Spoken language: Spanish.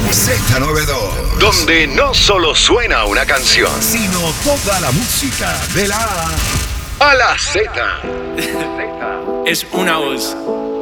Z92. Donde no solo suena una canción, Sino toda la música de la A a la Z. Es una voz.